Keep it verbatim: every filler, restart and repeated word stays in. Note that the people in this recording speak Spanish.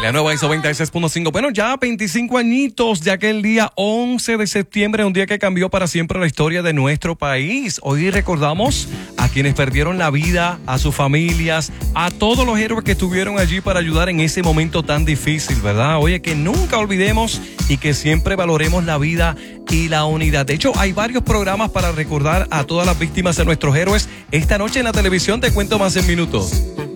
La nueva ISO noventa y seis punto cinco. Bueno, ya veinticinco añitos de aquel día once de septiembre, un día que cambió para siempre la historia de nuestro país. Hoy recordamos a quienes perdieron la vida, a sus familias, a todos los héroes que estuvieron allí para ayudar en ese momento tan difícil, ¿verdad? Oye, que nunca olvidemos y que siempre valoremos la vida y la unidad. De hecho, hay varios programas para recordar a todas las víctimas de nuestros héroes. Esta noche en la televisión te cuento más en minutos.